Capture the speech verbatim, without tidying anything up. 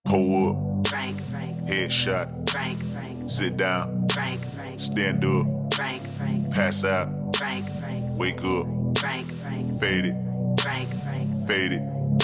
Pull up, Frank, Frank, headshot, Frank, Frank, sit down, Frank, Frank, stand up, Frank, Frank, pass out, Frank, Frank, wake up, Frank, Frank, fade it, Frank, Frank, fade it.